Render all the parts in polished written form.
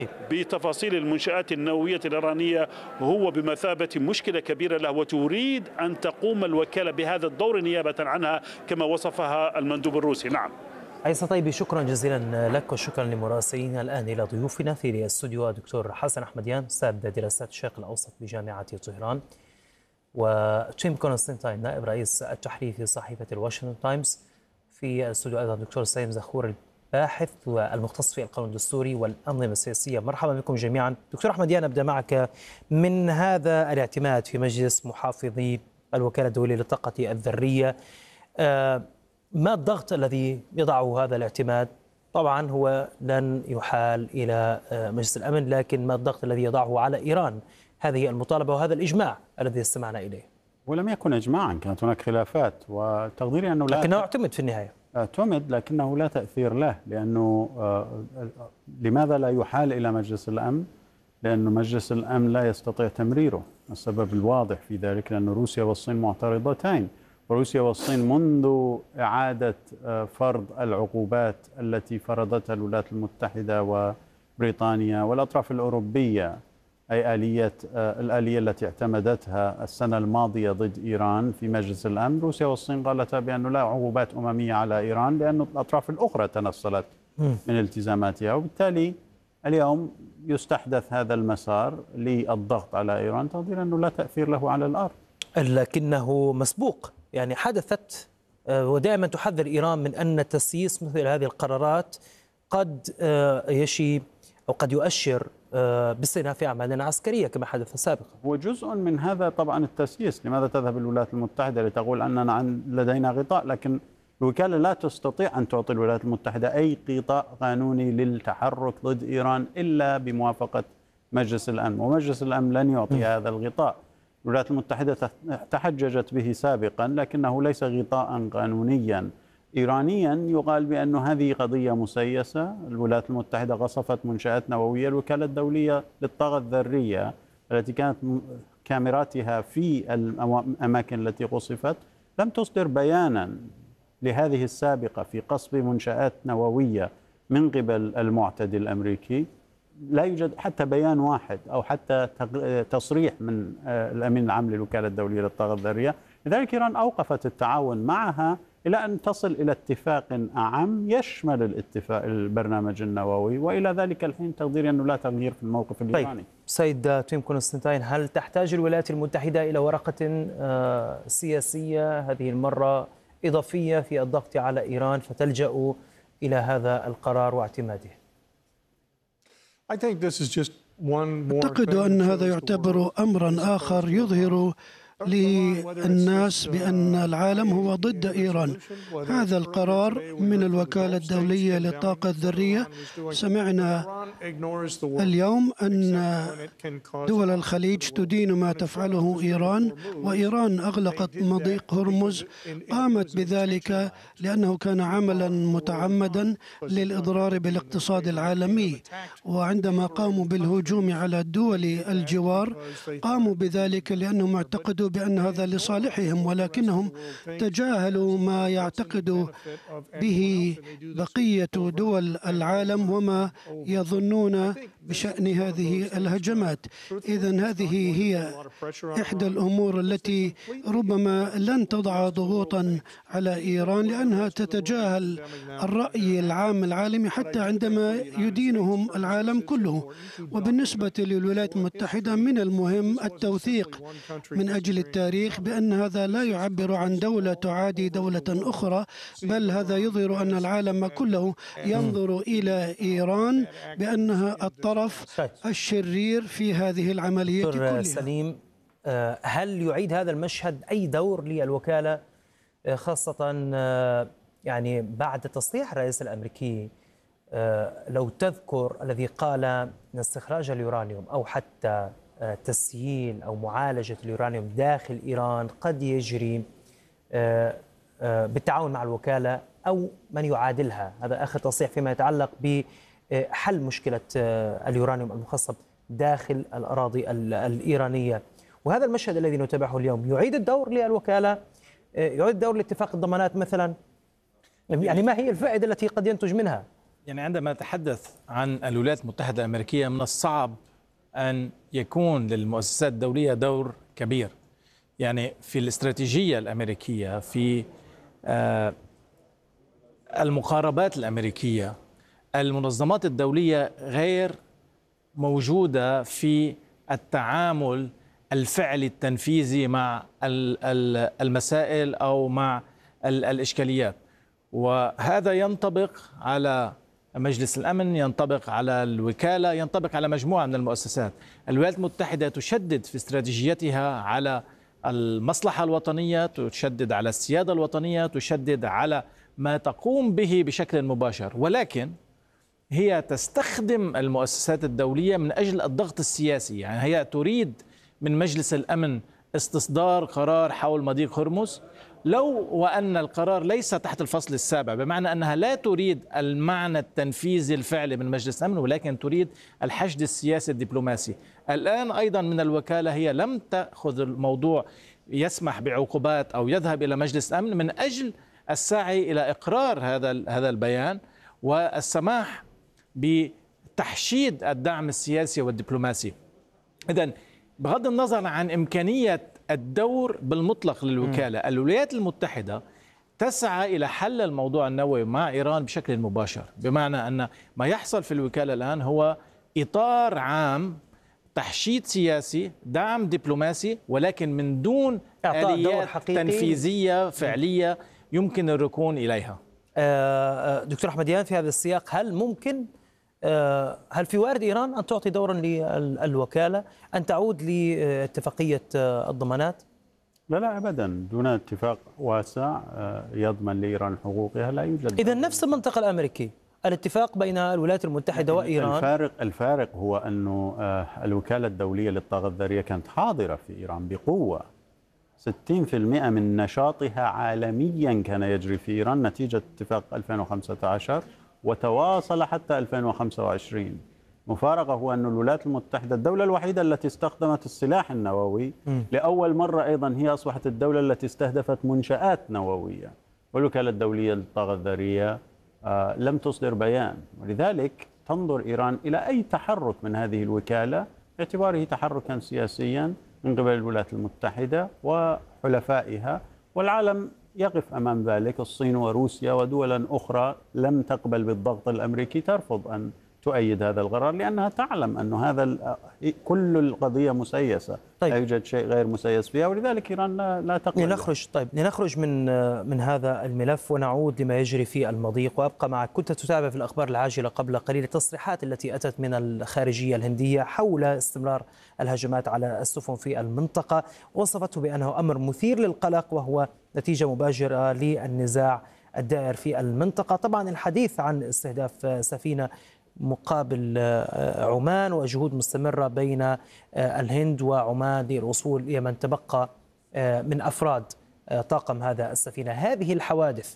بتفاصيل المنشآت النووية الإيرانية هو بمثابة مشكلة كبيرة له، وتريد أن تقوم الوكالة بهذا الدور نيابة عنها كما وصفها المندوب الروسي. نعم عيسى طيبي، شكرا جزيلا لك وشكرا لمراسلينا. الآن إلى ضيوفنا في الاستوديو الدكتور حسن أحمديان، أستاذ دراسات الشرق الأوسط بجامعة طهران، وتيم كونستانتين نائب رئيس التحرير في صحيفة الواشنطن تايمز. في الاستوديو أيضا دكتور سليم زخور، الباحث والمختص في القانون الدستوري والأنظمة السياسية. مرحبا بكم جميعا. دكتور أحمديان، أبدأ معك. من هذا الاعتماد في مجلس محافظي الوكالة الدولية للطاقة الذرية، ما الضغط الذي يضعه هذا الاعتماد؟ طبعا هو لن يحال إلى مجلس الأمن، لكن ما الضغط الذي يضعه على إيران؟ هذه المطالبة وهذا الإجماع الذي استمعنا إليه. ولم يكن إجماعا، كانت هناك خلافات، وتقديري أنه لكنه اعتمد في النهاية. اعتمد لكنه لا تأثير له، لأنه لماذا لا يحال إلى مجلس الأمن؟ لأن مجلس الأمن لا يستطيع تمريره. السبب الواضح في ذلك لأن روسيا والصين معترضتين، وروسيا والصين منذ إعادة فرض العقوبات التي فرضتها الولايات المتحدة وبريطانيا والأطراف الأوروبية، أي الآلية التي اعتمدتها السنة الماضية ضد إيران في مجلس الأمن، روسيا والصين قالتا بأنه لا عقوبات أممية على إيران لأن الأطراف الأخرى تنصلت من التزاماتها، وبالتالي اليوم يستحدث هذا المسار للضغط على إيران، تقدير أنه لا تأثير له على الأرض. لكنه مسبوق، يعني حدثت، ودائما تحذر إيران من أن تسييس مثل هذه القرارات قد يشي أو قد يؤشر باستئناف أعمال عسكرية كما حدث سابقا. وجزء من هذا طبعا التسييس. لماذا تذهب الولايات المتحدة لتقول أننا لدينا غطاء؟ لكن الوكالة لا تستطيع أن تعطي الولايات المتحدة أي غطاء قانوني للتحرك ضد إيران إلا بموافقة مجلس الأمن، ومجلس الأمن لن يعطي هذا الغطاء. الولايات المتحدة تحججت به سابقا، لكنه ليس غطاء قانونيا. إيرانيا يقال بأن هذه قضية مسيسة، الولايات المتحدة قصفت منشآت نووية. الوكالة الدولية للطاقة الذرية التي كانت كاميراتها في الأماكن التي قصفت لم تصدر بيانا لهذه السابقة في قصف منشآت نووية من قبل المعتدي الأمريكي. لا يوجد حتى بيان واحد أو حتى تصريح من الأمين العام للوكالة الدولية للطاقة الذرية. لذلك إيران أوقفت التعاون معها إلى أن تصل إلى اتفاق أعم يشمل الاتفاق البرنامج النووي، وإلى ذلك الحين تقديري أنه لا تغيير في الموقف الإيراني. طيب سيد تيم كونستانتين، هل تحتاج الولايات المتحدة إلى ورقة سياسية هذه المرة إضافية في الضغط على إيران فتلجأ إلى هذا القرار واعتماده؟ أعتقد أن هذا يعتبر أمرا آخر يظهر للناس بأن العالم هو ضد إيران. هذا القرار من الوكالة الدولية للطاقة الذرية. سمعنا اليوم أن دول الخليج تدين ما تفعله إيران، وإيران أغلقت مضيق هرمز، قامت بذلك لأنه كان عملا متعمدا للإضرار بالاقتصاد العالمي. وعندما قاموا بالهجوم على دول الجوار قاموا بذلك لأنهم اعتقدوا بأن هذا لصالحهم، ولكنهم تجاهلوا ما يعتقد به بقية دول العالم وما يظنون بشأن هذه الهجمات. إذن هذه هي إحدى الأمور التي ربما لن تضع ضغوطا على إيران، لأنها تتجاهل الرأي العام العالمي حتى عندما يدينهم العالم كله. وبالنسبة للولايات المتحدة من المهم التوثيق من أجل التاريخ بأن هذا لا يعبر عن دولة تعادي دولة أخرى، بل هذا يظهر أن العالم كله ينظر إلى إيران بأنها الطرف الشرير في هذه العملية كلها. سليم، هل يعيد هذا المشهد أي دور للوكالة، خاصة يعني بعد تصريح الرئيس الأمريكي لو تذكر الذي قال أن استخراج اليورانيوم أو حتى تسييل أو معالجة اليورانيوم داخل إيران قد يجري بالتعاون مع الوكالة أو من يعادلها. هذا آخر تصريح فيما يتعلق بحل مشكلة اليورانيوم المخصب داخل الأراضي الإيرانية. وهذا المشهد الذي نتابعه اليوم يعيد الدور للوكالة، يعيد الدور لاتفاق الضمانات مثلا. يعني ما هي الفائدة التي قد ينتج منها؟ يعني عندما نتحدث عن الولايات المتحدة الأمريكية من الصعب أن يكون للمؤسسات الدولية دور كبير. يعني في الاستراتيجية الأمريكية، في المقاربات الأمريكية، المنظمات الدولية غير موجودة في التعامل الفعلي التنفيذي مع المسائل أو مع الإشكاليات. وهذا ينطبق على مجلس الأمن، ينطبق على الوكالة، ينطبق على مجموعة من المؤسسات. الولايات المتحدة تشدد في استراتيجيتها على المصلحة الوطنية، تشدد على السيادة الوطنية، تشدد على ما تقوم به بشكل مباشر، ولكن هي تستخدم المؤسسات الدولية من أجل الضغط السياسي. يعني هي تريد من مجلس الأمن استصدار قرار حول مضيق هرمز، لو وأن القرار ليس تحت الفصل السابع، بمعنى أنها لا تريد المعنى التنفيذي الفعلي من مجلس الأمن، ولكن تريد الحشد السياسي الدبلوماسي. الآن أيضا من الوكالة هي لم تأخذ الموضوع يسمح بعقوبات أو يذهب إلى مجلس الأمن من أجل السعي إلى إقرار هذا البيان والسماح بتحشيد الدعم السياسي والدبلوماسي. إذن بغض النظر عن إمكانية الدور بالمطلق للوكالة، الولايات المتحدة تسعى إلى حل الموضوع النووي مع إيران بشكل مباشر، بمعنى أن ما يحصل في الوكالة الآن هو إطار عام، تحشيد سياسي، دعم دبلوماسي، ولكن من دون آليات تنفيذية فعلية يمكن الركون إليها. دكتور أحمديان، في هذا السياق هل في وارد إيران أن تعطي دورا للوكالة، أن تعود لاتفاقية الضمانات؟ لا أبدا، دون اتفاق واسع يضمن لإيران حقوقها لا يوجد. إذن نفس المنطق الأمريكي، الاتفاق بين الولايات المتحدة وإيران. الفارق هو أنه الوكالة الدولية للطاقة الذرية كانت حاضرة في إيران بقوة. 60% من نشاطها عالميا كان يجري في إيران نتيجة اتفاق 2015 وتواصل حتى 2025. مفارقة هو أن الولايات المتحدة الدولة الوحيدة التي استخدمت السلاح النووي لأول مرة أيضا هي أصبحت الدولة التي استهدفت منشآت نووية، والوكالة الدولية للطاقة الذرية لم تصدر بيان. ولذلك تنظر إيران إلى أي تحرك من هذه الوكالة باعتباره تحركا سياسيا من قبل الولايات المتحدة وحلفائها، والعالم يقف أمام ذلك. الصين وروسيا ودولا أخرى لم تقبل بالضغط الأمريكي ترفض أن تؤيد هذا القرار، لأنها تعلم أن كل القضية مسيسة. طيب. لا يوجد شيء غير مسيس فيها، ولذلك إيران لا تقبل. لنخرج من هذا الملف ونعود لما يجري في المضيق، وأبقى معك. كنت تتابع في الأخبار العاجلة قبل قليل التصريحات التي أتت من الخارجية الهندية حول استمرار الهجمات على السفن في المنطقة، وصفته بأنه أمر مثير للقلق وهو نتيجة مباشرة للنزاع الدائر في المنطقة. طبعا الحديث عن استهداف سفينة مقابل عمان وجهود مستمرة بين الهند وعمان للوصول إلى من تبقى من أفراد طاقم هذا السفينة. هذه الحوادث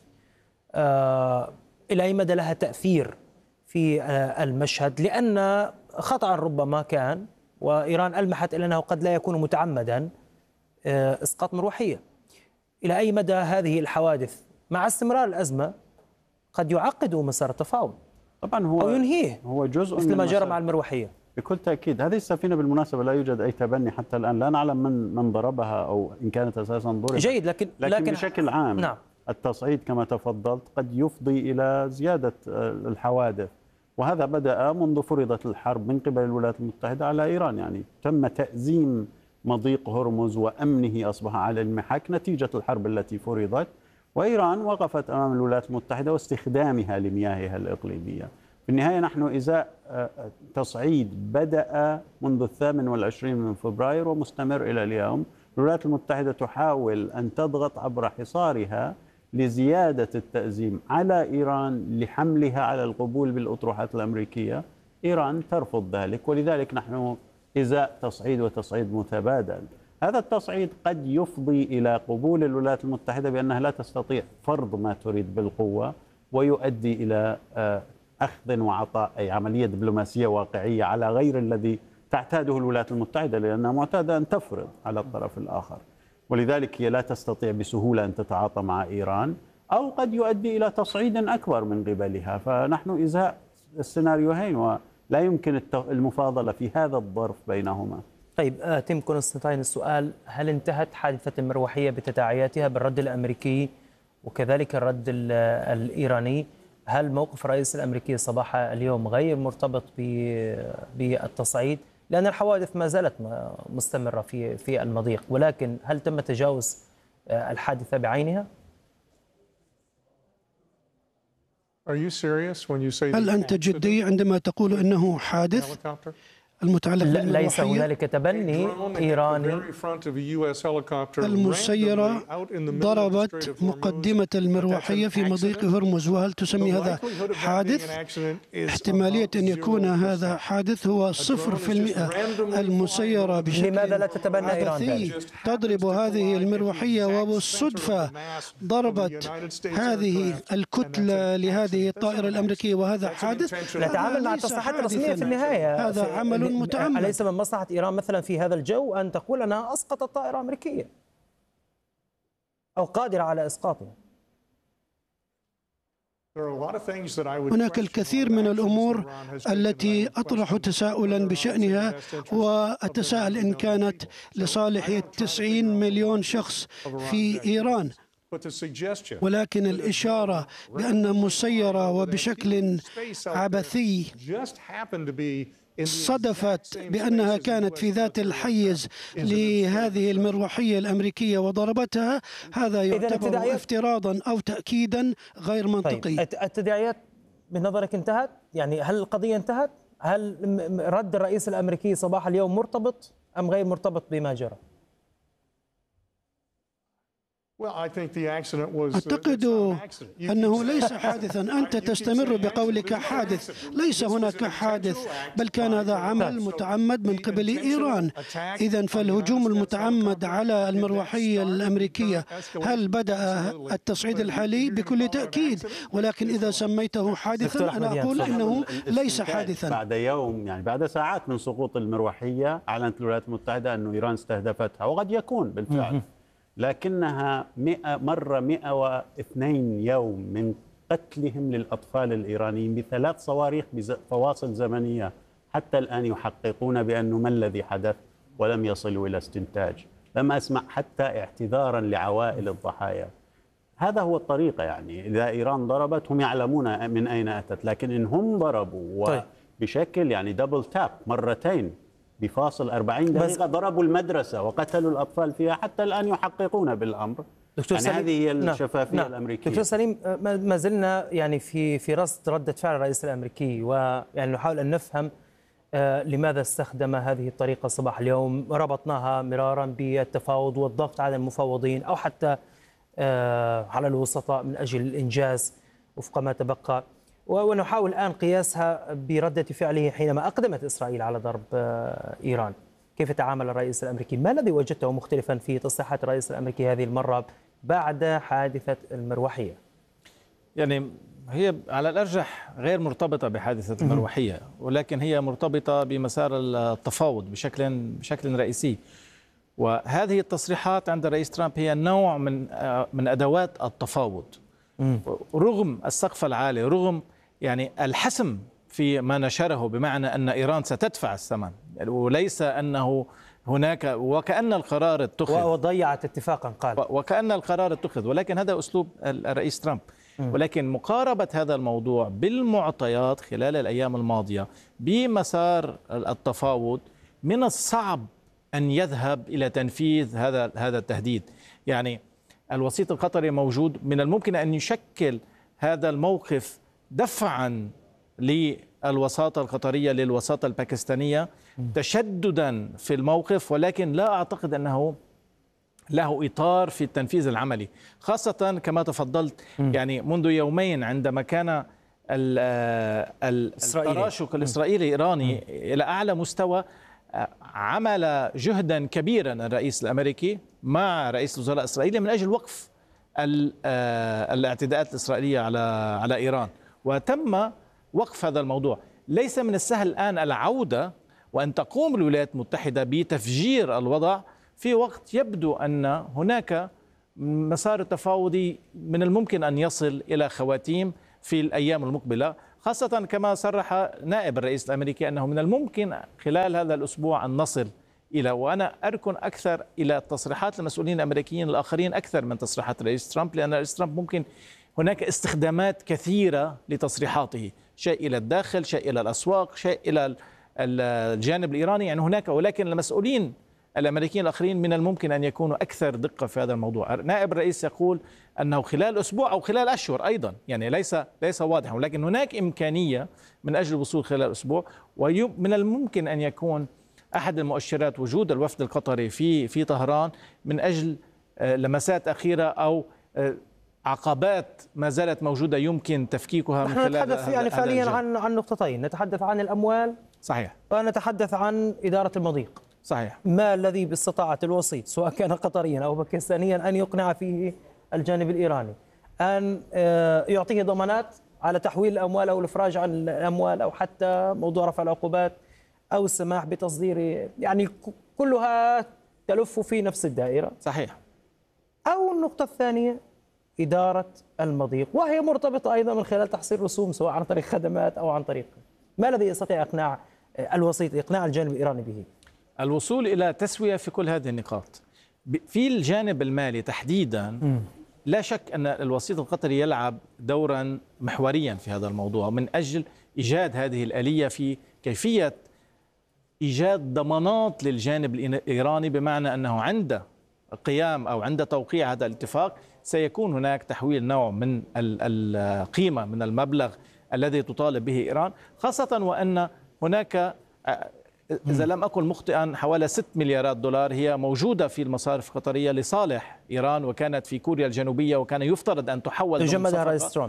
إلى أي مدى لها تأثير في المشهد؟ لأن خطأ ربما كان، وإيران ألمحت إلى أنه قد لا يكون متعمدا، إسقاط مروحية. إلى أي مدى هذه الحوادث مع استمرار الأزمة قد يعقد مسار التفاوض طبعا أو ينهيه، هو جزء مثل ما جرى مع المروحية؟ بكل تأكيد. هذه السفينة بالمناسبة لا يوجد أي تبني حتى الآن، لا نعلم من ضربها أو إن كانت أساسا ضربت. جيد، لكن بشكل عام نعم. التصعيد كما تفضلت قد يفضي إلى زيادة الحوادث، وهذا بدأ منذ فرضت الحرب من قبل الولايات المتحدة على إيران. يعني تم تأزيم مضيق هرمز وأمنه أصبح على المحك نتيجة الحرب التي فرضت، وإيران وقفت أمام الولايات المتحدة واستخدامها لمياهها الإقليمية. في النهاية نحن إزاء تصعيد بدأ منذ 28 من فبراير ومستمر إلى اليوم. الولايات المتحدة تحاول أن تضغط عبر حصارها لزيادة التأزيم على إيران لحملها على القبول بالأطروحات الأمريكية. إيران ترفض ذلك، ولذلك نحن إزاء تصعيد وتصعيد متبادل. هذا التصعيد قد يفضي إلى قبول الولايات المتحدة بأنها لا تستطيع فرض ما تريد بالقوة، ويؤدي إلى أخذ وعطاء، أي عملية دبلوماسية واقعية على غير الذي تعتاده الولايات المتحدة، لأنها معتادة أن تفرض على الطرف الآخر. ولذلك هي لا تستطيع بسهولة أن تتعاطى مع إيران. أو قد يؤدي إلى تصعيد أكبر من قبلها. فنحن إزاء السيناريوهين ولا يمكن المفاضلة في هذا الظرف بينهما. طيب تيم كونستانتاين، السؤال: هل انتهت حادثة المروحية بتداعياتها بالرد الأمريكي وكذلك الرد الإيراني؟ هل موقف الرئيس الأمريكي صباح اليوم غير مرتبط بالتصعيد؟ لأن الحوادث ما زالت مستمرة في المضيق، ولكن هل تم تجاوز الحادثة بعينها؟ هل أنت جدي عندما تقول أنه حادث المتعلق بالمروحية؟ ليس هنالك تبني إيراني. المسيرة ضربت مقدمة المروحية في مضيق هرمز، وهل تسمي هذا حادث؟ احتمالية أن يكون هذا حادث هو 0%. المسيرة بشكل لماذا لا تتبنى إيران تضرب هذه المروحية وبالصدفة ضربت هذه الكتلة لهذه الطائرة الأمريكية، وهذا حادث؟ نتعامل مع التصريحات الرسمية في النهاية. هذا عمل متعمد. أليس من مصلحة إيران مثلا في هذا الجو أن تقول أنها أسقطت طائرة أمريكية أو قادرة على إسقاطها؟ هناك الكثير من الأمور التي أطرح تساؤلا بشأنها، وأتساءل إن كانت لصالح 90 مليون شخص في إيران، ولكن الإشارة بأن مسيرة وبشكل عبثي صدفت بأنها كانت في ذات الحيز لهذه المروحية الأمريكية وضربتها، هذا يعتبر افتراضا أو تأكيدا غير منطقي. طيب التداعيات بنظرك انتهت؟ يعني هل القضية انتهت؟ هل رد الرئيس الأمريكي صباح اليوم مرتبط أم غير مرتبط بما جرى؟ أعتقد أنه ليس حادثا. أنت تستمر بقولك حادث، ليس هناك حادث، بل كان هذا عمل متعمد من قبل إيران. إذن فالهجوم المتعمد على المروحية الأمريكية، هل بدأ التصعيد الحالي؟ بكل تأكيد، ولكن إذا سميته حادثا أنا أقول إنه ليس حادثا. بعد يوم، يعني بعد ساعات من سقوط المروحية، أعلنت الولايات المتحدة أن إيران استهدفتها، وقد يكون بالفعل، لكنها مر 102 يوم من قتلهم للأطفال الإيرانيين ب3 صواريخ بفواصل زمنية. حتى الآن يحققون بأنه ما الذي حدث ولم يصلوا إلى استنتاج. لم أسمع حتى اعتذارا لعوائل الضحايا. هذا هو الطريقة، يعني إذا إيران ضربت هم يعلمون من أين أتت، لكن إن هم ضربوا وبشكل يعني دبل تاب مرتين بفاصل 40 دقيقة، ضربوا المدرسة وقتلوا الأطفال فيها، حتى الآن يحققون بالأمر. دكتور يعني سليم، هذه هي الشفافية الأمريكية. دكتور سليم، ما زلنا يعني في رصد ردة فعل الرئيس الأمريكي، ويعني نحاول أن نفهم لماذا استخدم هذه الطريقة صباح اليوم. ربطناها مرارا بالتفاوض والضغط على المفاوضين أو حتى على الوسطاء من أجل الإنجاز وفق ما تبقى، ونحاول الآن قياسها بردة فعله حينما أقدمت إسرائيل على ضرب إيران. كيف تعامل الرئيس الأمريكي؟ ما الذي وجدته مختلفا في تصريحات الرئيس الأمريكي هذه المرة بعد حادثة المروحية؟ يعني هي على الأرجح غير مرتبطة بحادثة المروحية، ولكن هي مرتبطة بمسار التفاوض بشكل رئيسي. وهذه التصريحات عند الرئيس ترامب هي نوع من أدوات التفاوض، رغم السقف العالي، رغم يعني الحسم في ما نشره، بمعنى أن إيران ستدفع الثمن، وليس أنه هناك وكأن القرار اتخذ وضيعت اتفاقا، قال وكأن القرار اتخذ، ولكن هذا أسلوب الرئيس ترامب. ولكن مقاربة هذا الموضوع بالمعطيات خلال الأيام الماضية بمسار التفاوض، من الصعب أن يذهب إلى تنفيذ هذا التهديد. يعني الوسيط القطري موجود، من الممكن أن يشكل هذا الموقف دفعا للوساطة القطرية للوساطة الباكستانية تشددا في الموقف، ولكن لا أعتقد أنه له إطار في التنفيذ العملي، خاصة كما تفضلت يعني منذ يومين عندما كان التراشق الإسرائيلي الإيراني إلى أعلى مستوى. عمل جهدا كبيرا الرئيس الأمريكي مع رئيس الوزراء الإسرائيلي من أجل وقف الاعتداءات الإسرائيلية على إيران، وتم وقف هذا الموضوع. ليس من السهل الآن العودة وأن تقوم الولايات المتحدة بتفجير الوضع في وقت يبدو أن هناك مسار التفاوضي من الممكن أن يصل إلى خواتيم في الأيام المقبلة، خاصة كما صرح نائب الرئيس الأمريكي أنه من الممكن خلال هذا الأسبوع أن نصل إلى، وأنا أركن أكثر إلى تصريحات المسؤولين الأمريكيين الآخرين أكثر من تصريحات الرئيس ترامب، لأن الرئيس ترامب ممكن هناك استخدامات كثيرة لتصريحاته، شيء إلى الداخل، شيء إلى الأسواق، شيء إلى الجانب الإيراني، يعني هناك، ولكن المسؤولين الأمريكيين الآخرين من الممكن أن يكونوا أكثر دقة في هذا الموضوع. نائب الرئيس يقول أنه خلال أسبوع أو خلال أشهر أيضا، يعني ليس واضحا، ولكن هناك إمكانية من أجل الوصول خلال أسبوع، ومن الممكن أن يكون أحد المؤشرات وجود الوفد القطري في طهران من أجل لمسات أخيرة أو عقبات ما زالت موجودة يمكن تفكيكها من خلال نتحدث يعني فعليا عن نقطتين، نتحدث عن الأموال صحيح، ونتحدث عن إدارة المضيق صحيح. ما الذي باستطاعة الوسيط سواء كان قطريا أو باكستانيا أن يقنع فيه الجانب الإيراني، أن يعطيه ضمانات على تحويل الأموال أو الإفراج عن الأموال، أو حتى موضوع رفع العقوبات أو السماح بتصدير، يعني كلها تلف في نفس الدائرة. صحيح. أو النقطة الثانية إدارة المضيق، وهي مرتبطة أيضا من خلال تحصيل رسوم سواء عن طريق خدمات أو عن طريق، ما الذي يستطيع إقناع الوسيط، إقناع الجانب الإيراني به؟ الوصول إلى تسوية في كل هذه النقاط. في الجانب المالي تحديدا لا شك أن الوسيط القطري يلعب دورا محوريا في هذا الموضوع من أجل إيجاد هذه الآلية في كيفية إيجاد ضمانات للجانب الإيراني، بمعنى أنه عند قيام أو عند توقيع هذا الاتفاق سيكون هناك تحويل نوع من القيمة من المبلغ الذي تطالب به إيران، خاصة وأن هناك إذا لم أكن مخطئا حوالي 6 مليارات دولار هي موجودة في المصارف القطرية لصالح إيران، وكانت في كوريا الجنوبية، وكان يفترض أن تحول، تجمدها رئيس ترامب،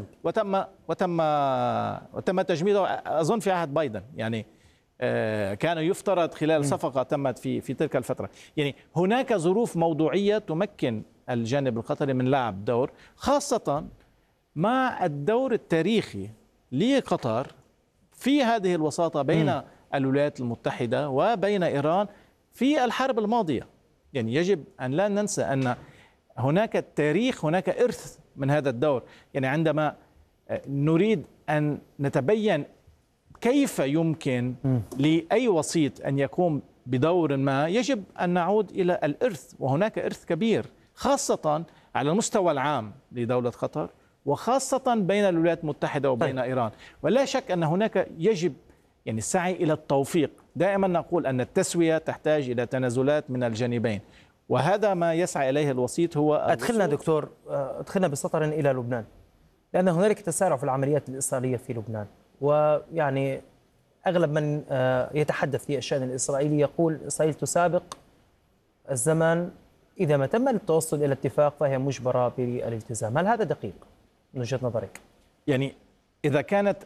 وتم تجميدها أظن في عهد بايدن، يعني كان يفترض خلال صفقة تمت في تلك الفترة. يعني هناك ظروف موضوعية تمكن الجانب القطري من لعب دور، خاصة مع الدور التاريخي لقطر في هذه الوساطة بين الولايات المتحدة وبين إيران في الحرب الماضية. يعني يجب أن لا ننسى أن هناك تاريخ، هناك إرث من هذا الدور. يعني عندما نريد أن نتبين كيف يمكن لأي وسيط أن يقوم بدور ما، يجب أن نعود إلى الإرث، وهناك إرث كبير خاصة على المستوى العام لدولة قطر، وخاصة بين الولايات المتحدة وبين إيران. ولا شك أن هناك يجب يعني السعي إلى التوفيق. دائما نقول أن التسوية تحتاج إلى تنازلات من الجانبين، وهذا ما يسعى إليه الوسيط. هو أدخلنا دكتور، أدخلنا بسطر إلى لبنان، لأن هنالك تسارع في العمليات الإسرائيلية في لبنان، ويعني أغلب من يتحدث في الشأن الإسرائيلي يقول إسرائيل تسابق الزمن، إذا ما تم التوصل إلى اتفاق فهي مجبرة بالالتزام. هل هذا دقيق من وجهة نظرك؟ يعني إذا كانت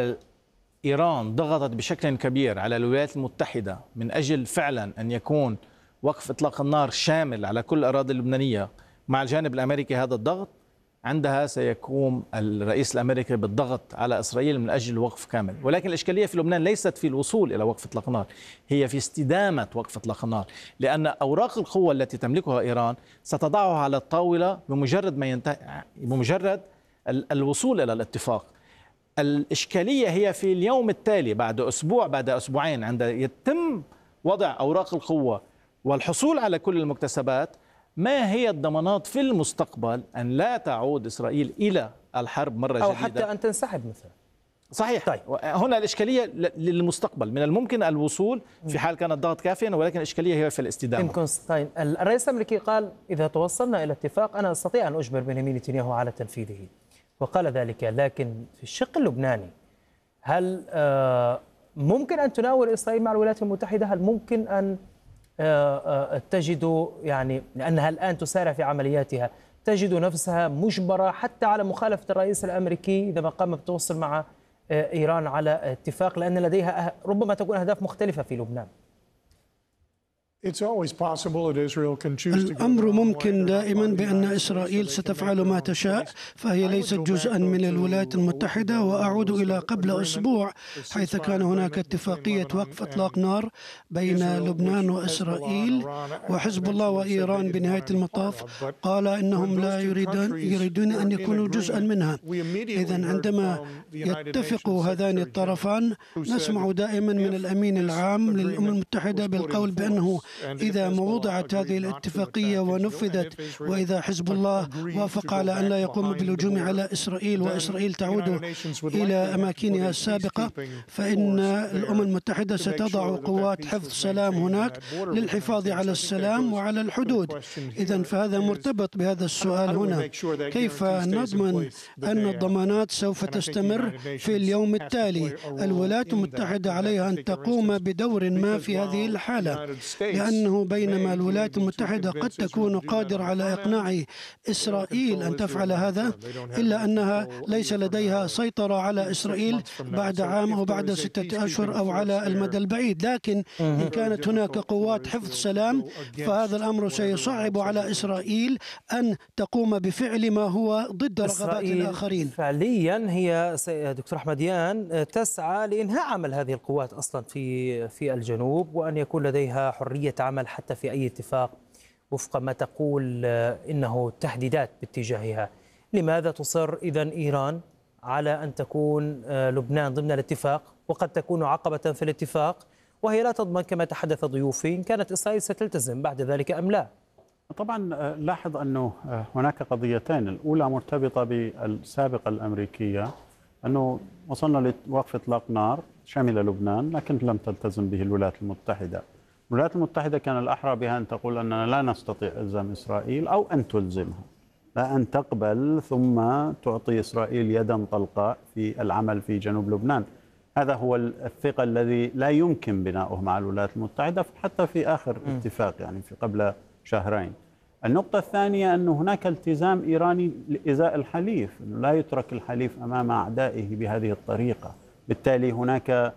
إيران ضغطت بشكل كبير على الولايات المتحدة من أجل فعلا أن يكون وقف إطلاق النار شامل على كل الأراضي اللبنانية مع الجانب الأمريكي، هذا الضغط عندها سيقوم الرئيس الأمريكي بالضغط على إسرائيل من أجل وقف كامل. ولكن الإشكالية في لبنان ليست في الوصول إلى وقف إطلاق النار، هي في استدامة وقف إطلاق النار، لأن أوراق القوة التي تملكها إيران ستضعها على الطاولة بمجرد ما ينتهي، بمجرد الوصول إلى الاتفاق. الإشكالية هي في اليوم التالي، بعد أسبوع، بعد أسبوعين، عند يتم وضع أوراق القوة والحصول على كل المكتسبات، ما هي الضمانات في المستقبل أن لا تعود إسرائيل إلى الحرب مرة جديدة، أو حتى أن تنسحب مثلا؟ صحيح. طيب. هنا الإشكالية للمستقبل، من الممكن الوصول في حال كان الضغط كافيا، ولكن الإشكالية هي في الاستدامة. كونستاين، الرئيس الأمريكي قال إذا توصلنا إلى اتفاق أنا أستطيع أن أجبر بنيامين نتنياهو على تنفيذه، وقال ذلك. لكن في الشق اللبناني هل ممكن أن تناور إسرائيل مع الولايات المتحدة؟ هل ممكن أن تجد، يعني لأنها الآن تسارع في عملياتها، تجد نفسها مجبرة حتى على مخالفة الرئيس الأمريكي إذا ما قام بالتوصل مع إيران على اتفاق، لأن لديها ربما تكون أهداف مختلفة في لبنان؟ الأمر ممكن دائما بأن إسرائيل ستفعل ما تشاء، فهي ليست جزءا من الولايات المتحدة. وأعود إلى قبل أسبوع حيث كان هناك اتفاقية وقف إطلاق نار بين لبنان وإسرائيل، وحزب الله وإيران بنهاية المطاف قال إنهم لا يريدون أن يكونوا جزءا منها. إذن عندما يتفق هذان الطرفان نسمع دائما من الأمين العام للأمم المتحدة بالقول بأنه إذا ما وضعت هذه الاتفاقية ونفذت، وإذا حزب الله وافق على أن لا يقوم بالهجوم على إسرائيل وإسرائيل تعود إلى أماكنها السابقة، فإن الأمم المتحدة ستضع قوات حفظ سلام هناك للحفاظ على السلام وعلى الحدود. إذن فهذا مرتبط بهذا السؤال هنا: كيف نضمن أن الضمانات سوف تستمر في اليوم التالي؟ الولايات المتحدة عليها أن تقوم بدور ما في هذه الحالة، لأنه بينما الولايات المتحدة قد تكون قادرة على إقناع إسرائيل أن تفعل هذا، إلا أنها ليس لديها سيطرة على إسرائيل بعد عام أو بعد 6 أشهر أو على المدى البعيد. لكن إن كانت هناك قوات حفظ سلام فهذا الأمر سيصعب على إسرائيل أن تقوم بفعل ما هو ضد رغبات الآخرين. فعليا هي دكتور أحمديان تسعى لإنهاء عمل هذه القوات أصلا في الجنوب، وأن يكون لديها حرية عمل حتى في أي اتفاق وفق ما تقول إنه تهديدات باتجاهها. لماذا تصر إذن إيران على أن تكون لبنان ضمن الاتفاق وقد تكون عقبة في الاتفاق، وهي لا تضمن كما تحدث ضيوفي إن كانت إسرائيل ستلتزم بعد ذلك أم لا؟ طبعا لاحظ أنه هناك قضيتين، الأولى مرتبطة بالسابقة الأمريكية، أنه وصلنا لوقف إطلاق نار شمل لبنان لكن لم تلتزم به الولايات المتحدة. الولايات المتحدة كان الأحرى بها أن تقول أننا لا نستطيع إلزام إسرائيل، أو أن تلزمها، لا أن تقبل ثم تعطي إسرائيل يدا طلقاء في العمل في جنوب لبنان. هذا هو الثقة الذي لا يمكن بناؤه مع الولايات المتحدة حتى في آخر اتفاق، يعني في قبل شهرين. النقطة الثانية أن هناك التزام إيراني لإزاء الحليف، أنه لا يترك الحليف أمام أعدائه بهذه الطريقة. بالتالي هناك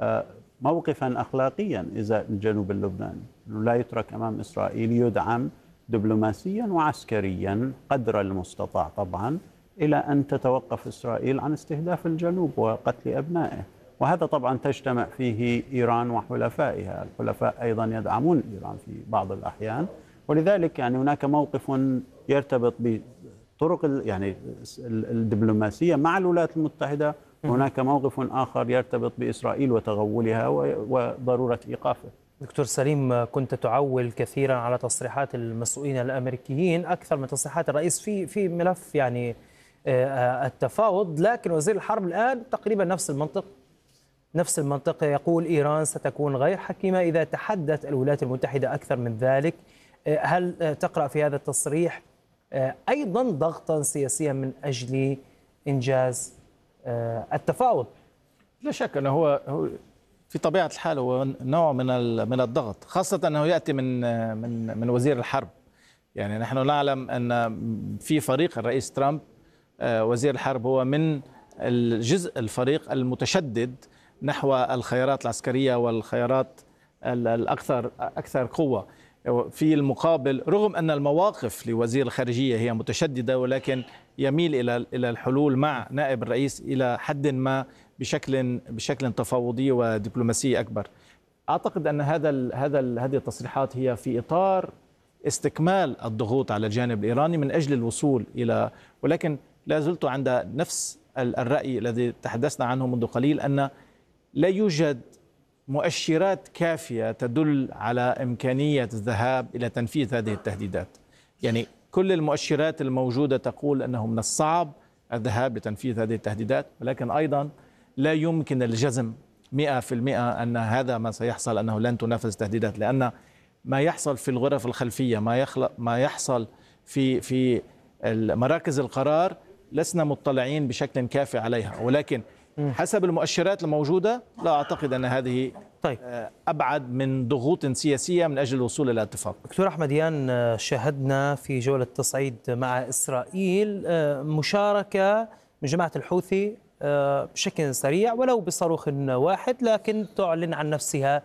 موقفا أخلاقيا إزاء الجنوب اللبناني، أنه لا يترك أمام إسرائيل، يدعم دبلوماسيا وعسكريا قدر المستطاع طبعا، إلى أن تتوقف إسرائيل عن استهداف الجنوب وقتل أبنائه. وهذا طبعا تجتمع فيه إيران وحلفائها، الحلفاء أيضا يدعمون إيران في بعض الأحيان، ولذلك يعني هناك موقف يرتبط بطرق يعني الدبلوماسية مع الولايات المتحدة، وهناك موقف آخر يرتبط بإسرائيل وتغولها وضرورة إيقافه. دكتور سليم، كنت تعول كثيرا على تصريحات المسؤولين الأمريكيين أكثر من تصريحات الرئيس في ملف يعني التفاوض، لكن وزير الحرب الآن تقريبا نفس المنطق يقول إيران ستكون غير حكيمة إذا تحدت الولايات المتحدة أكثر من ذلك. هل تقرأ في هذا التصريح أيضا ضغطا سياسيا من أجل إنجاز التفاوض؟ لا شك أنه هو في طبيعة الحال هو نوع من الضغط، خاصة أنه يأتي من وزير الحرب. يعني نحن نعلم أن في فريق الرئيس ترامب وزير الحرب هو من الفريق المتشدد نحو الخيارات العسكرية والخيارات أكثر قوة. في المقابل رغم أن المواقف لوزير الخارجية هي متشددة، ولكن يميل إلى الحلول مع نائب الرئيس إلى حد ما بشكل تفاوضي ودبلوماسي أكبر. أعتقد أن هذه التصريحات هي في إطار استكمال الضغوط على الجانب الإيراني من أجل الوصول إلى، ولكن لا زلت عند نفس الرأي الذي تحدثنا عنه منذ قليل، أن لا يوجد مؤشرات كافية تدل على إمكانية الذهاب إلى تنفيذ هذه التهديدات. يعني كل المؤشرات الموجودة تقول أنه من الصعب الذهاب لتنفيذ هذه التهديدات، ولكن أيضا لا يمكن الجزم 100% أن هذا ما سيحصل، أنه لن تنفذ التهديدات، لأن ما يحصل في الغرف الخلفية، ما يحصل في مراكز القرار لسنا مطلعين بشكل كافي عليها، ولكن حسب المؤشرات الموجودة لا أعتقد أن هذه أبعد من ضغوط سياسية من أجل الوصول إلى اتفاق. دكتور أحمديان، شاهدنا في جولة تصعيد مع إسرائيل مشاركة من جماعة الحوثي بشكل سريع ولو بصاروخ واحد، لكن تعلن عن نفسها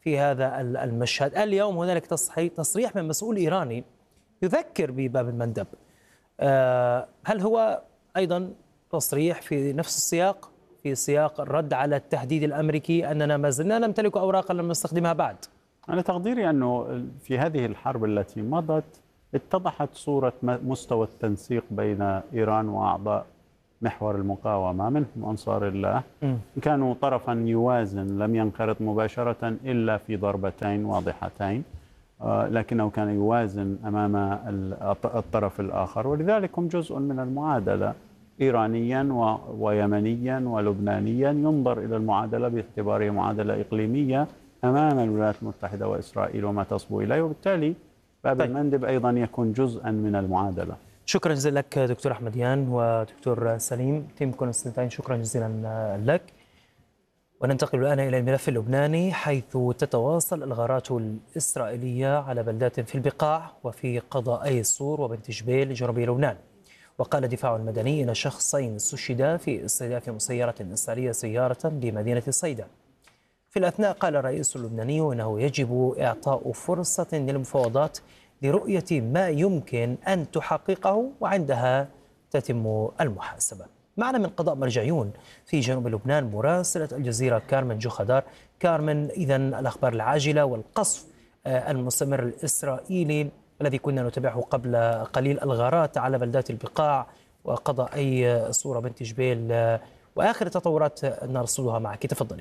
في هذا المشهد. اليوم هنالك تصريح من مسؤول إيراني يذكر بباب المندب. هل هو أيضا تصريح في نفس السياق، في سياق الرد على التهديد الأمريكي أننا ما زلنا نمتلك أوراقا لم نستخدمها بعد؟ أنا تقديري أنه في هذه الحرب التي مضت اتضحت صورة مستوى التنسيق بين إيران وأعضاء محور المقاومة منهم أنصار الله. كانوا طرفا يوازن، لم ينخرط مباشرة إلا في ضربتين واضحتين، لكنه كان يوازن أمام الطرف الآخر، ولذلك هم جزء من المعادلة إيرانيا ويمنيا ولبنانيا. ينظر إلى المعادلة باعتبارها معادلة إقليمية أمام الولايات المتحدة وإسرائيل وما تصبو إليه، وبالتالي باب المندب أيضا يكون جزءا من المعادلة. شكرا جزيلا لك دكتور أحمديان ودكتور سليم. تيم كونستانتين شكرا جزيلا لك. وننتقل الآن إلى الملف اللبناني، حيث تتواصل الغارات الإسرائيلية على بلدات في البقاع وفي قضائي الصور وبنت جبيل جنوبي لبنان. وقال الدفاع المدني إن شخصين استشهدا في استهداف مسيرة إسرائيلية سيارة بمدينة صيدا. في الأثناء قال الرئيس اللبناني إنه يجب إعطاء فرصة للمفاوضات لرؤية ما يمكن أن تحققه وعندها تتم المحاسبة. معنا من قضاء مرجعيون في جنوب لبنان مراسلة الجزيرة كارمن جوخدار. كارمن، إذن الأخبار العاجلة والقصف المستمر الإسرائيلي الذي كنا نتابعه قبل قليل، الغارات على بلدات البقاع وقضائي صورة بنت جبيل، وآخر التطورات نرصدها معك. تفضلي.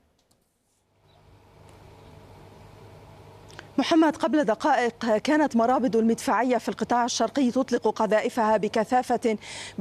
محمد، قبل دقائق كانت مرابط المدفعية في القطاع الشرقي تطلق قذائفها بكثافة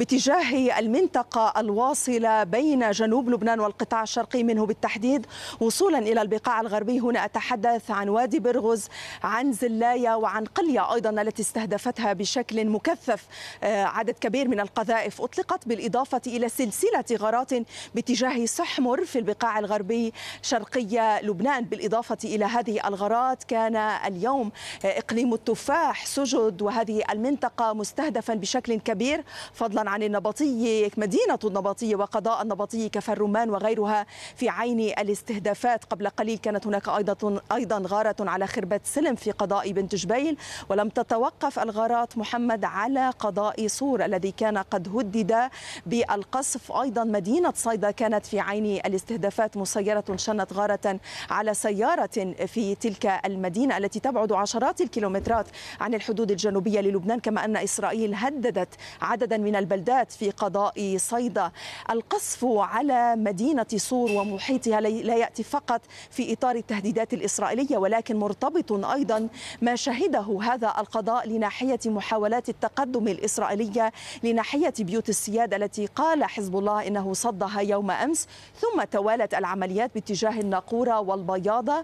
باتجاه المنطقة الواصلة بين جنوب لبنان والقطاع الشرقي منه بالتحديد، وصولا إلى البقاع الغربي. هنا أتحدث عن وادي برغز، عن زلاية، وعن قلية أيضا التي استهدفتها بشكل مكثف. عدد كبير من القذائف أطلقت، بالإضافة إلى سلسلة غارات باتجاه سحمر في البقاع الغربي شرقي لبنان. بالإضافة إلى هذه الغارات كان اليوم إقليم التفاح سجد وهذه المنطقة مستهدفا بشكل كبير، فضلا عن النبطية، مدينة النبطية وقضاء النبطية كفر رمان وغيرها في عين الاستهدافات. قبل قليل كانت هناك أيضا غارة على خربة سلم في قضاء بنت جبيل. ولم تتوقف الغارات محمد على قضاء صور الذي كان قد هدد بالقصف. أيضا مدينة صيدا كانت في عين الاستهدافات، مسيرة شنت غارة على سيارة في تلك المدينة التي تبعد عشرات الكيلومترات عن الحدود الجنوبية للبنان. كما أن إسرائيل هددت عددا من البلدات في قضاء صيدا. القصف على مدينة صور ومحيطها لا يأتي فقط في إطار التهديدات الإسرائيلية، ولكن مرتبط أيضا ما شهده هذا القضاء لناحية محاولات التقدم الإسرائيلية لناحية بيوت السياد التي قال حزب الله إنه صدها يوم أمس. ثم توالت العمليات باتجاه الناقورة والبياضة.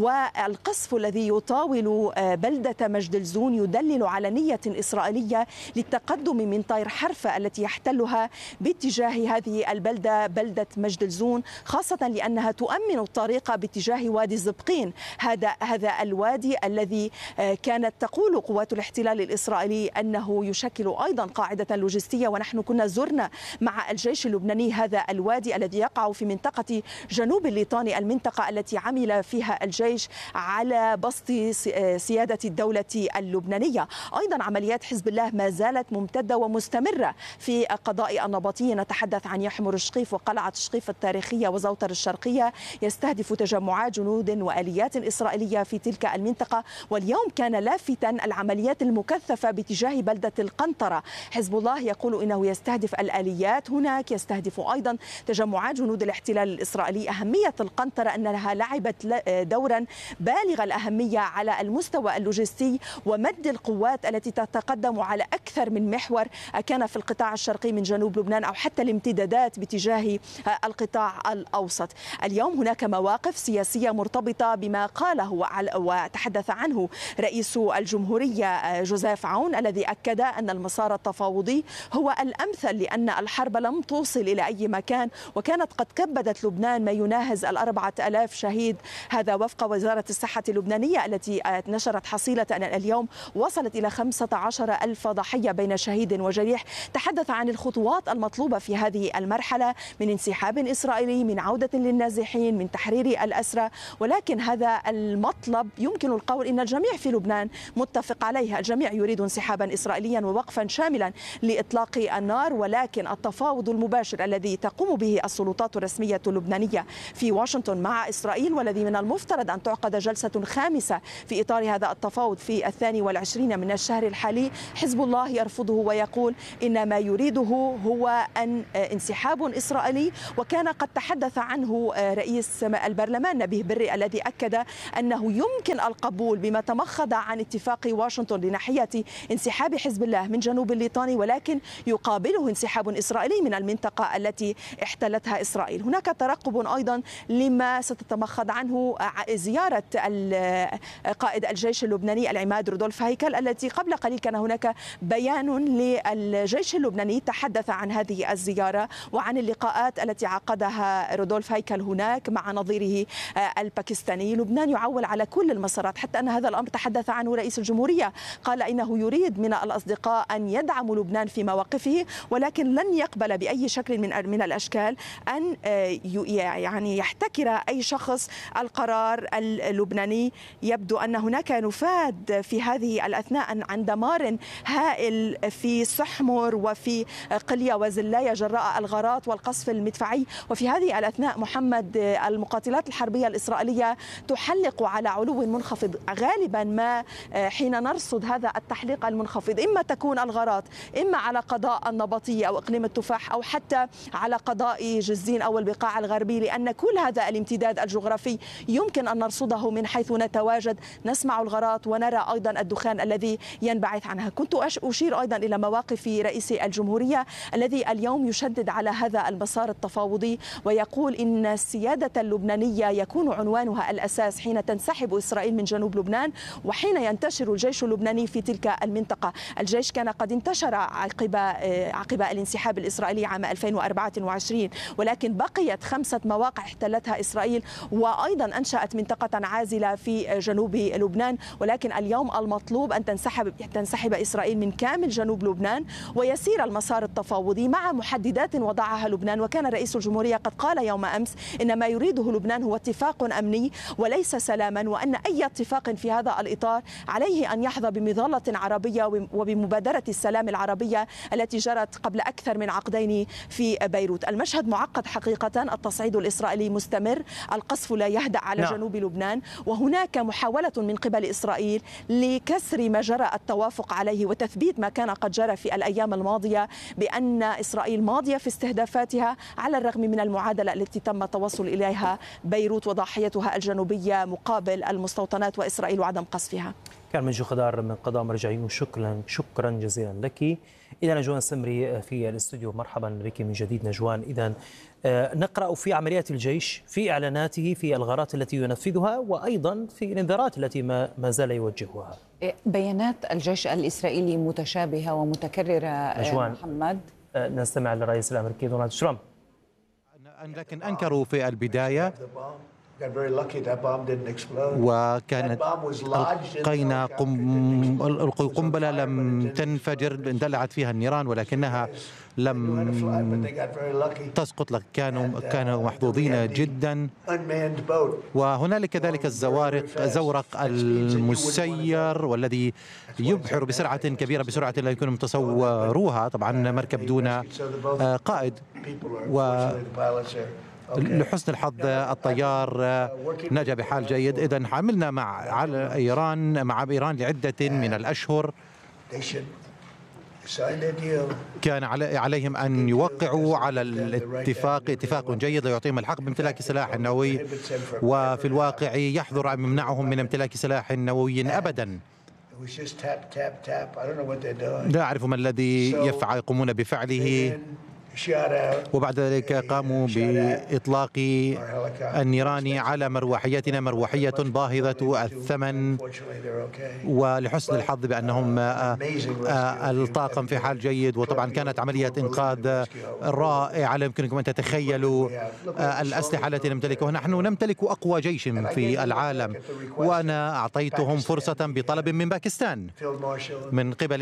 والقصف الذي يطاول بلدة مجدلزون يدلل على نية إسرائيلية للتقدم من طير حرفة التي يحتلها باتجاه هذه البلدة، بلدة مجدلزون، خاصة لأنها تؤمن الطريق باتجاه وادي زبقين. هذا الوادي الذي كانت تقول قوات الاحتلال الإسرائيلي أنه يشكل أيضا قاعدة لوجستية. ونحن كنا زرنا مع الجيش اللبناني هذا الوادي الذي يقع في منطقة جنوب الليطاني، المنطقة التي عمل فيها الجيش على بسط سيادة الدولة اللبنانية. أيضا عمليات حزب الله ما زالت ممتدة ومستمرة في قضاء النبطية. نتحدث عن يحمر الشقيف وقلعة الشقيف التاريخية وزوطر الشرقية، يستهدف تجمعات جنود وآليات إسرائيلية في تلك المنطقة. واليوم كان لافتا العمليات المكثفة باتجاه بلدة القنطرة. حزب الله يقول إنه يستهدف الآليات هناك، يستهدف أيضا تجمعات جنود الاحتلال الإسرائيلي. أهمية القنطرة أنها لعبت دورا بالغ الأهمية على المستوى اللوجستي ومد القوات التي تتقدم على أكثر من محور كان في القطاع الشرقي من جنوب لبنان، أو حتى الامتدادات باتجاه القطاع الأوسط. اليوم هناك مواقف سياسية مرتبطة بما قاله وتحدث عنه رئيس الجمهورية جوزيف عون، الذي أكد أن المسار التفاوضي هو الأمثل لأن الحرب لم توصل إلى أي مكان، وكانت قد كبدت لبنان ما يناهز 4000 شهيد. هذا وفق وزارة الصحة اللبنانية الدولية التي نشرت حصيلة اليوم وصلت إلى 15,000 ضحية بين شهيد وجريح، تحدث عن الخطوات المطلوبة في هذه المرحلة من انسحاب إسرائيلي، من عودة للنازحين، من تحرير الأسرى. ولكن هذا المطلب يمكن القول إن الجميع في لبنان متفق عليه، الجميع يريد انسحابا إسرائيليا ووقفا شاملا لإطلاق النار. ولكن التفاوض المباشر الذي تقوم به السلطات الرسمية اللبنانية في واشنطن مع إسرائيل، والذي من المفترض أن تعقد جلسة خامسة في إطار هذا التفاوض في 22 من الشهر الحالي، حزب الله يرفضه ويقول إن ما يريده هو أن انسحاب إسرائيلي. وكان قد تحدث عنه رئيس البرلمان نبيه بري الذي أكد أنه يمكن القبول بما تمخض عن اتفاق واشنطن لناحية انسحاب حزب الله من جنوب الليطاني، ولكن يقابله انسحاب إسرائيلي من المنطقة التي احتلتها إسرائيل. هناك ترقب أيضا لما ستتمخض عنه زيارة قائد الجيش اللبناني العماد رودولف هيكل، التي قبل قليل كان هناك بيان للجيش اللبناني تحدث عن هذه الزيارة وعن اللقاءات التي عقدها رودولف هيكل هناك مع نظيره الباكستاني. لبنان يعول على كل المسارات، حتى أن هذا الأمر تحدث عنه رئيس الجمهورية، قال إنه يريد من الأصدقاء أن يدعموا لبنان في مواقفه، ولكن لن يقبل بأي شكل من الأشكال أن يعني يحتكر أي شخص القرار اللبناني. يبدو أن هناك نفاذ في هذه الأثناء عن دمار هائل في سحمر وفي قلية وزلاية جراء الغارات والقصف المدفعي. وفي هذه الأثناء محمد، المقاتلات الحربية الإسرائيلية تحلق على علو منخفض. غالبا ما حين نرصد هذا التحليق المنخفض إما تكون الغارات إما على قضاء النبطية أو إقليم التفاح أو حتى على قضاء جزين أو البقاع الغربي، لأن كل هذا الامتداد الجغرافي يمكن أن نرصده من حيث نتواجد. نسمع الغارات ونرى أيضا الدخان الذي ينبعث عنها. كنت أشير أيضا إلى مواقف رئيس الجمهورية الذي اليوم يشدد على هذا المسار التفاوضي ويقول إن السيادة اللبنانية يكون عنوانها الأساس حين تنسحب إسرائيل من جنوب لبنان وحين ينتشر الجيش اللبناني في تلك المنطقة. الجيش كان قد انتشر عقب الانسحاب الإسرائيلي عام 2024، ولكن بقيت 5 مواقع احتلتها إسرائيل، وأيضا أنشأت منطقة عازلة في جنوب لبنان. ولكن اليوم المطلوب أن تنسحب إسرائيل من كامل جنوب لبنان ويسير المسار التفاوضي مع محددات وضعها لبنان. وكان رئيس الجمهورية قد قال يوم أمس إن ما يريده لبنان هو اتفاق أمني وليس سلاما، وأن أي اتفاق في هذا الإطار عليه أن يحظى بمظلة عربية وبمبادرة السلام العربية التي جرت قبل أكثر من عقدين في بيروت. المشهد معقد حقيقة، التصعيد الإسرائيلي مستمر، القصف لا يهدأ على جنوب لبنان، وهناك محاولة من قبل إسرائيل لكسر ما جرى التوافق عليه وتثبيت ما كان قد جرى في الأيام الماضية بأن إسرائيل ماضية في استهدافاتها على الرغم من المعادلة التي تم التوصل إليها بيروت وضاحيتها الجنوبية مقابل المستوطنات وإسرائيل وعدم قصفها. كان من خضار من قضاء مرجعي، شكرا جزيلا لك. إذا نجوان سمري في الاستوديو، مرحبا بك من جديد نجوان. إذا نقرأ في عمليات الجيش، في إعلاناته، في الغارات التي ينفذها، وأيضا في الانذارات التي ما زال يوجهها. بيانات الجيش الإسرائيلي متشابهة ومتكررة محمد. نستمع للرئيس الأمريكي دونالد ترامب. لكن أنكروا في البداية وكانت ألقوا قنبلة لم تنفجر، اندلعت فيها النيران ولكنها لم تسقط. كانوا محظوظين جدا. وهنالك كذلك الزورق المسير والذي يبحر بسرعة كبيرة، بسرعة لا يمكن تصوروها. طبعا مركب دون قائد، ولحسن الحظ الطيار نجا بحال جيد. إذن عملنا مع إيران لعدة من الأشهر. كان عليهم أن يوقعوا على اتفاق جيد يعطيهم الحق بامتلاك سلاح نووي، وفي الواقع يحظر أن يمنعهم من امتلاك سلاح نووي أبدا. لا أعرف ما الذي يقومون بفعله. وبعد ذلك قاموا بإطلاق النيران على مروحيتنا، مروحية باهظة الثمن، ولحسن الحظ بأنهم الطاقم في حال جيد. وطبعا كانت عملية إنقاذ رائعة، لا يمكنكم أن تتخيلوا الأسلحة التي نمتلكها. نحن نمتلك أقوى جيش في العالم، وأنا أعطيتهم فرصة بطلب من باكستان من قبل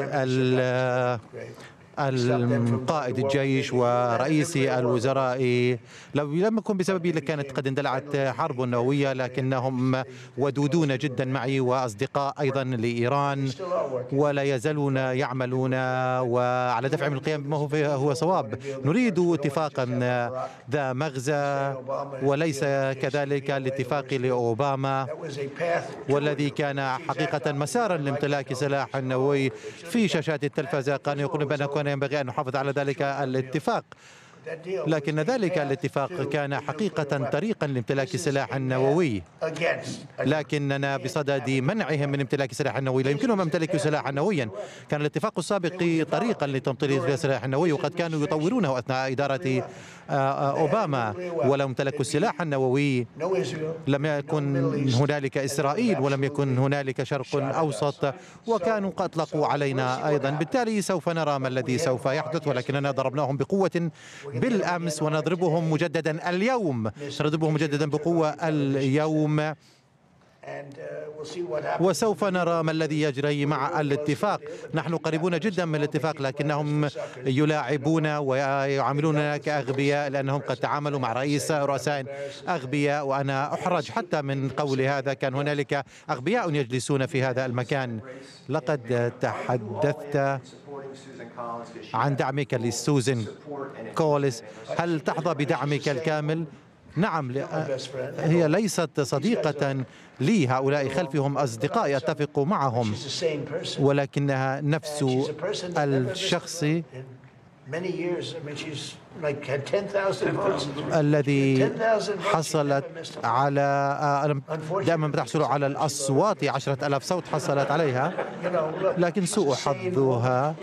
القائد الجيش ورئيس الوزراء. لو لم يكن بسببي لكانت قد اندلعت حرب نووية، لكنهم ودودون جدا معي وأصدقاء أيضا لإيران، ولا يزالون يعملون وعلى دفع من القيام بما هو صواب. نريد اتفاقا ذا مغزى، وليس كذلك الاتفاق لأوباما، والذي كان حقيقة مسارا لامتلاك سلاح نووي. في شاشات التلفزة كانوا يقولون بأن ينبغي أن نحافظ على ذلك الاتفاق، لكن ذلك الاتفاق كان حقيقة طريقا لامتلاك سلاح نووي، لكننا بصدد منعهم من امتلاك سلاح نووي. لا يمكنهم أن يمتلكوا سلاحا نوويا. كان الاتفاق السابق طريقا لتمطير السلاح النووي، وقد كانوا يطورونه أثناء إدارة أوباما. ولو امتلكوا السلاح النووي لم يكن هنالك إسرائيل، ولم يكن هنالك شرق أوسط، وكانوا قد أطلقوا علينا أيضا. بالتالي سوف نرى ما الذي سوف يحدث، ولكننا ضربناهم بقوة بالأمس ونضربهم مجددا اليوم، سنضربهم مجددا بقوة اليوم، وسوف نرى ما الذي يجري مع الاتفاق. نحن قريبون جدا من الاتفاق، لكنهم يلاعبون ويعاملوننا كأغبياء، لأنهم قد تعاملوا مع رؤساء أغبياء، وأنا أحرج حتى من قول هذا. كان هنالك أغبياء يجلسون في هذا المكان. لقد تحدثت عن دعمك لسوزان كوليس، هل تحظى بدعمك الكامل؟ نعم، هي ليست صديقة لي، هؤلاء خلفهم أصدقاء أتفق معهم، ولكنها نفس الشخص الذي حصلت على دائما تحصل على الأصوات 10,000 صوت حصلت عليها، لكن سوء حظها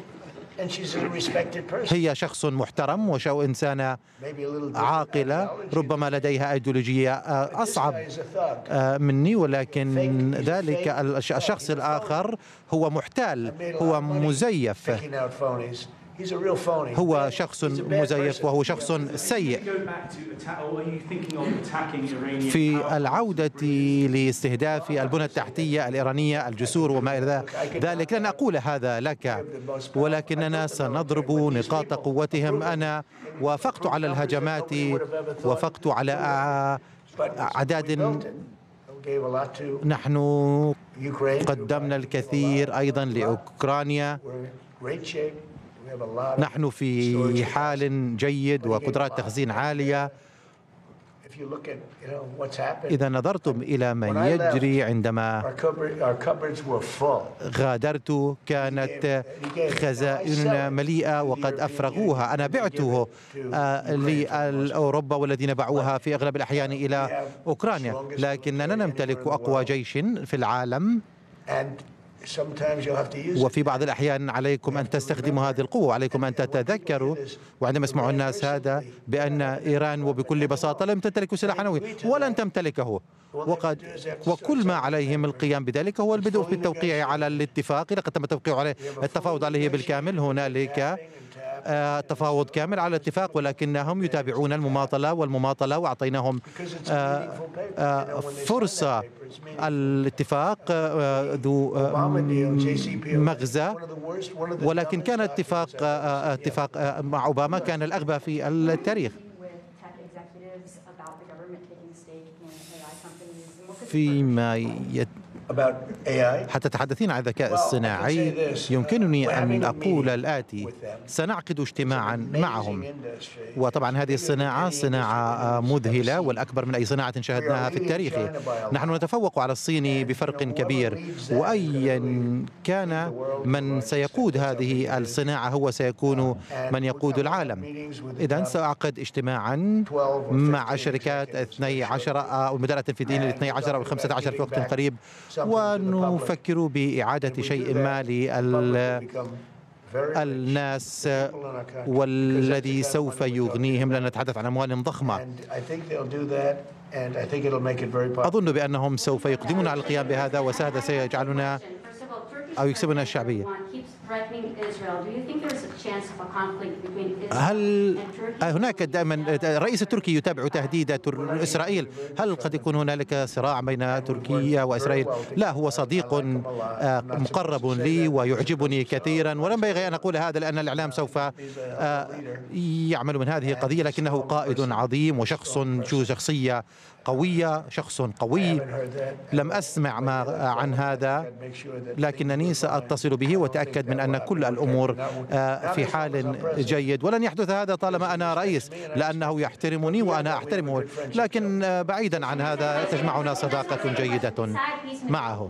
هي شخص محترم وإنسانة عاقلة، ربما لديها أيديولوجية أصعب مني، ولكن ذلك الشخص الآخر هو محتال، هو مزيف، هو شخص مزيف وهو شخص سيء. في العودة لاستهداف البنى التحتية الإيرانية، الجسور وما إلى ذلك، لن أقول هذا لك، ولكننا سنضرب نقاط قوتهم. أنا وافقت على الهجمات، وافقت على أعداد. نحن قدمنا الكثير أيضا لأوكرانيا. نحن في حال جيد وقدرات تخزين عالية. إذا نظرتم إلى ما يجري عندما غادرت، كانت خزائننا مليئة وقد أفرغوها. أنا بعته لأوروبا، والذين باعوها في أغلب الأحيان إلى أوكرانيا، لكننا نمتلك أقوى جيش في العالم، وفي بعض الأحيان عليكم أن تستخدموا هذه القوة. عليكم أن تتذكروا، وعندما يسمع الناس هذا، بأن إيران وبكل بساطة لم تمتلك سلاحا نوويا ولن تمتلكه، وكل ما عليهم القيام بذلك هو البدء في التوقيع على الاتفاق. لقد تم التوقيع عليه، التفاوض عليه بالكامل. هنالك تفاوض كامل على الاتفاق، ولكنهم يتابعون المماطلة وأعطيناهم فرصة. الاتفاق ذو مغزى، ولكن كان اتفاق مع أوباما كان الأغبى في التاريخ. فيما حتى تحدثين عن الذكاء الصناعي، يمكنني أن أقول الآتي: سنعقد اجتماعا معهم، وطبعا هذه الصناعة صناعة مذهلة والأكبر من أي صناعة شاهدناها في التاريخ. نحن نتفوق على الصين بفرق كبير، وأيا كان من سيقود هذه الصناعة هو سيكون من يقود العالم. إذن سأعقد اجتماعا مع شركات 12 أو مديرة تنفيذيين 12 أو 15 في وقت قريب، ونفكر بإعادة شيء ما الناس والذي سوف يغنيهم، لأن نتحدث عن أموال ضخمة. أظن بأنهم سوف يقدمون على القيام بهذا، وهذا سيجعلنا أو يكسبنا الشعبية. هل هناك دائما الرئيس التركي يتابع تهديد إسرائيل؟ هل قد يكون هنالك صراع بين تركيا وإسرائيل؟ لا، هو صديق مقرب لي ويعجبني كثيرا، ولم ينبغي أن أقول هذا لأن الإعلام سوف يعمل من هذه القضية، لكنه قائد عظيم وشخص ذو شخصية قوية، شخص قوي. لم أسمع ما عن هذا، لكنني سأتصل به وأتأكد من أن كل الأمور في حال جيد، ولن يحدث هذا طالما أنا رئيس، لأنه يحترمني وأنا أحترمه. لكن بعيدا عن هذا تجمعنا صداقة جيدة معه.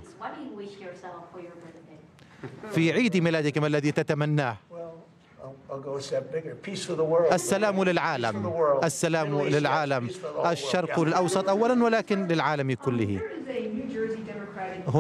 في عيد ميلادك ما الذي تتمناه؟ السلام للعالم، السلام للعالم، الشرق الأوسط أولا ولكن للعالم كله.